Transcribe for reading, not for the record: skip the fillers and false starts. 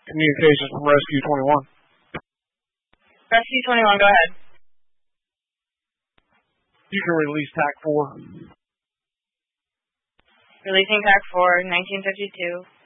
communications from Rescue 21. Rescue 21, go ahead. You can release TAC 4. Releasing TAC 4, 1952.